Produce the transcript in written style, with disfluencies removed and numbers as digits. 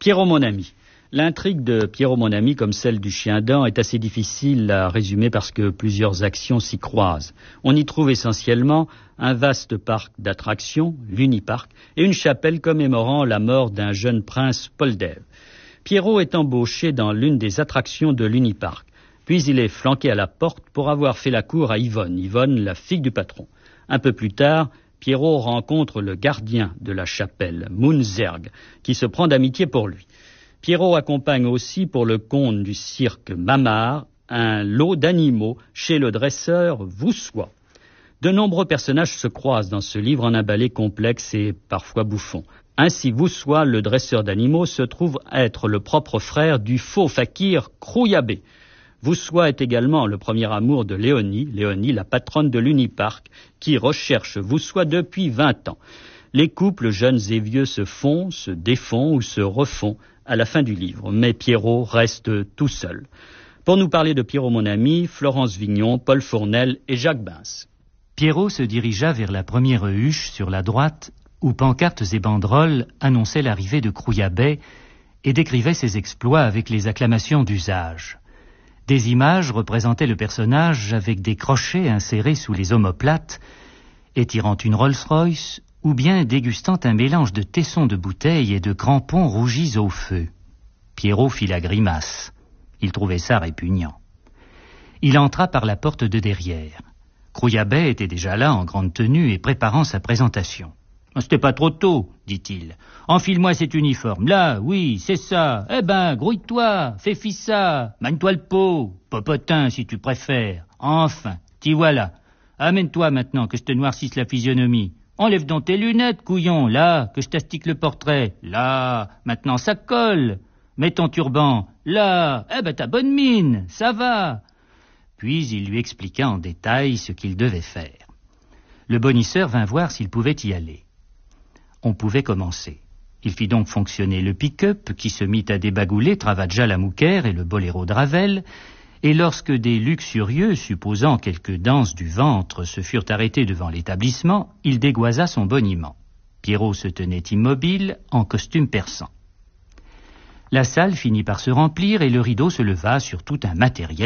Pierrot mon ami. L'intrigue de Pierrot mon ami, comme celle du Chien-dent, est assez difficile à résumer parce que plusieurs actions s'y croisent. On y trouve essentiellement un vaste parc d'attractions, l'Uniparc, et une chapelle commémorant la mort d'un jeune prince Poldev. Pierrot est embauché dans l'une des attractions de l'Uniparc, puis il est flanqué à la porte pour avoir fait la cour à Yvonne, la fille du patron. Un peu plus tard, Pierrot rencontre le gardien de la chapelle, Munzerg, qui se prend d'amitié pour lui. Pierrot accompagne aussi pour le compte du cirque Mamar un lot d'animaux chez le dresseur Voussois. De nombreux personnages se croisent dans ce livre en un ballet complexe et parfois bouffon. Ainsi, Voussois, le dresseur d'animaux, se trouve être le propre frère du faux fakir Krouiabé. Voussois est également le premier amour de Léonie, la patronne de l'Uniparc, qui recherche Voussois depuis 20 ans. Les couples jeunes et vieux se font, se défont ou se refont à la fin du livre, mais Pierrot reste tout seul. Pour nous parler de Pierrot mon ami, Florence Vignon, Paul Fournel et Jacques Bins. Pierrot se dirigea vers la première huche sur la droite, où pancartes et banderoles annonçaient l'arrivée de Krouiabé et décrivaient ses exploits avec les acclamations d'usage. Des images représentaient le personnage avec des crochets insérés sous les omoplates, étirant une Rolls-Royce ou bien dégustant un mélange de tessons de bouteilles et de crampons rougis au feu. Pierrot fit la grimace. Il trouvait ça répugnant. Il entra par la porte de derrière. Krouiabé était déjà là en grande tenue et préparant sa présentation. « C'était pas trop tôt, dit-il. Enfile-moi cet uniforme. Là, oui, c'est ça. Eh ben, grouille-toi, fais fissa, magne-toi le pot, popotin si tu préfères. Enfin, t'y voilà. Amène-toi maintenant que je te noircisse la physionomie. Enlève donc tes lunettes, couillon, là, que je t'astique le portrait. Là, maintenant ça colle. Mets ton turban. Là, eh ben ta bonne mine, ça va. » Puis il lui expliqua en détail ce qu'il devait faire. Le bonisseur vint voir s'il pouvait y aller. On pouvait commencer. Il fit donc fonctionner le pick-up qui se mit à débagouler Travaggia la Mouquère et le boléro de Ravel, et lorsque des luxurieux, supposant quelques danses du ventre, se furent arrêtés devant l'établissement, il dégoisa son boniment. Pierrot se tenait immobile, en costume persan. La salle finit par se remplir et le rideau se leva sur tout un matériel